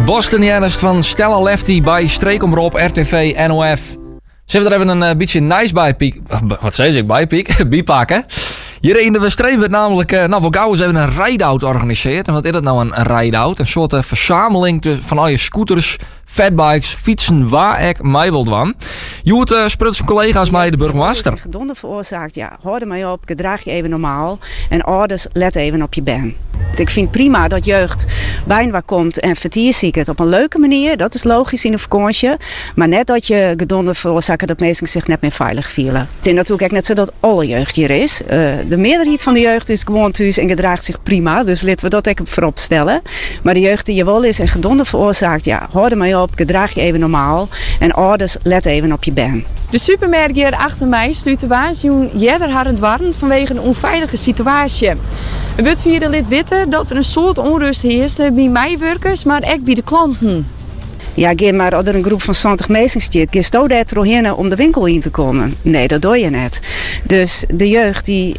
Boston Jenners van Stella Lefty bij streekomroep RTV NOF. Zullen we er even een beetje nice bijpakken? Hier in de stream werd namelijk, voor gauw eens even een ride-out georganiseerd. En wat is dat nou, een ride-out? Een soort verzameling van al je scooters, fatbikes, fietsen, waar ik mij wilt van. Joet sprut zijn collega's mij de burgemeester. Gedonde veroorzaakt, ja, houd er maar op, gedraag je even normaal. En ouders, let even op je ben. Ik vind prima dat jeugd bij waar komt en vertierziekert op een leuke manier. Dat is logisch in een vakantie. Maar net dat je gedonde veroorzaakt dat mensen zich net meer veilig voelen. Het is natuurlijk net zo dat alle jeugd hier is. De meerderheid van de jeugd is gewoon thuis en gedraagt zich prima. Dus laten we dat even voorop stellen. Maar de jeugd die je wel is en gedonde veroorzaakt, ja, hou er maar op, gedraag je even normaal. En ouders, let even op je ben. De supermarkt hier achter mij sluit de waarschuwing jeder harend warm vanwege een onveilige situatie. Het wordt via de lid weten dat er een soort onrust heerst bij mijnwerkers, maar ook bij de klanten. Ja, ga maar als er een groep van 20 mensen zit, ga je daar doorheen om de winkel in te komen. Nee, dat doe je net. Dus de jeugd die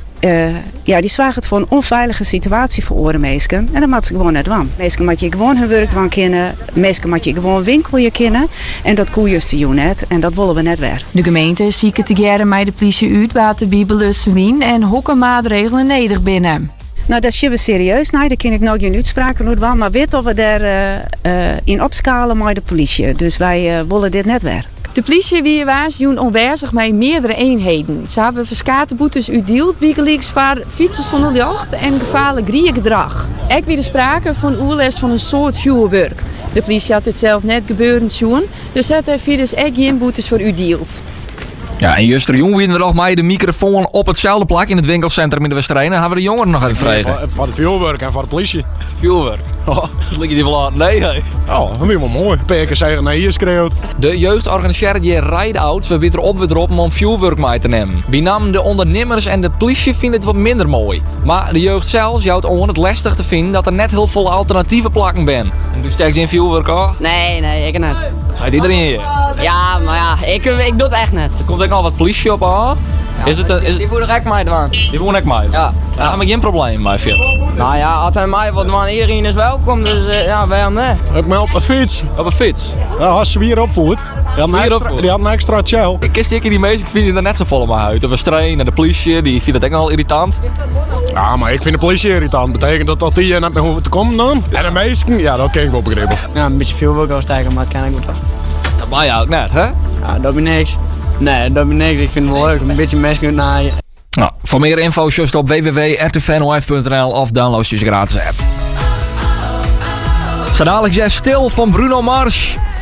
zwaagt voor een onveilige situatie voor oren mensen. En dat moet ze gewoon net doen. Mensen moet je gewoon hun werk doen kennen. Mensen moet je gewoon winkel je kennen. En dat koe je doen net. En dat willen we net weer. De gemeente zieken te geren met de politie uit water bij belussen wien en hokken maatregelen neder binnen. Nou, dat is we serieus. Nee, daar kan ik nog geen uitspraken over doen. Maar weet dat we daar in opschalen met de politie. Dus wij willen dit net weer. De politie wie waarschuwen onwijzig met meerdere eenheden. Ze hebben verschillende boetes uitgedeeld bij gelijks voor fietsen zonder licht en gevaarlijk rijgedrag. Ook weer de sprake van oerles van een soort vuurwerk. De politie had dit zelf net gebeuren zien, dus het heeft dus ook geen boetes voor uitgedeeld. Ja, en juist de jongen winnen er nog mij de microfoon op hetzelfde plak in het winkelcentrum in de Westerijn. Dan hebben we de jongeren nog even vreten. Voor het vuurwerk en voor de politie. Het vuurwerk? Oh. Lig je die wel aan? Nee, hey. Oh, dat is wel mooi. Perken zeggen nee, hier schreeuwt. De jeugd organiseert die ride-outs we weer op om vuurwerk mee te nemen. Bijnaam de ondernemers en de politie vinden het wat minder mooi. Maar de jeugd zelf houdt on het lastig te vinden dat er net heel veel alternatieve plakken zijn. En doe steeds in vuurwerk hoor? Nee, ik net. Dat zei iedereen hier. Ja, maar ja, ik doe het echt net. Er komt ook al wat politie op hoor. Ja, die wonen echt mij doen. Die wonen echt mij. Ja. Daar hebben we geen probleem mee, Phil. Nou ja, als hij mij wat man, iedereen is welkom, dus ja, waarom niet? Ik ben op een fiets. Op een fiets? Ja, als ze weer opvoert. Die had een extra chill. Ik ken zeker die mensen, ik vind die er net zo vol op mijn huid. De Westerijn en de politie, die vinden het ook wel irritant. Ja, maar ik vind de politie irritant. Betekent dat die net meer hoeven te komen dan? En de meesten, ja, dat kan ik wel begrijpen. Ja, een beetje veel wil ik wel stijgen, maar dat ken ik wel toch. Dat mag je ook net, hè? Ja, dat ben niks. Nee, dat ben niks. Ik vind het wel leuk. Een beetje mensen kunnen naaien. Nou, voor meer info just op www.rtvnof.nl of download je gratis app. Zo dadelijk Stil van Bruno Mars.